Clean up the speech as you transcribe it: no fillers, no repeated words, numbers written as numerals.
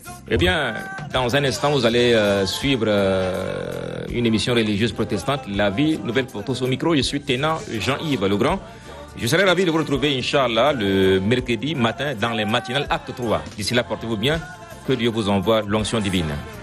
Eh bien, dans un instant, vous allez suivre une émission religieuse protestante, La Vie Nouvelle pour tous. Au micro, je suis Ténant Jean-Yves Legrand. Je serai ravi de vous retrouver, Inch'Allah, le mercredi matin dans les matinales Acte 3. D'ici là, portez-vous bien. Que Dieu vous envoie l'onction divine.